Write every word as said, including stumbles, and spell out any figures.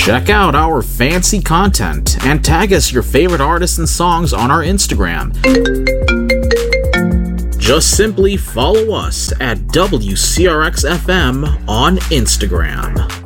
Check out our fancy content and tag us your favorite artists and songs on our Instagram. Just simply follow us at W C R X F M on Instagram.